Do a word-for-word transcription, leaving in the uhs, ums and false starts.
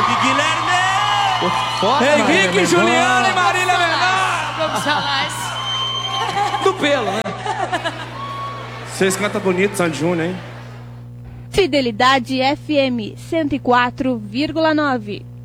Guilherme! Foda, Henrique, Juliana e Marília Mendonça. Profissionais. Do pelo, né? Vocês cantam bonito, Sandy Júnior, hein? Fidelidade F M cento e quatro vírgula nove.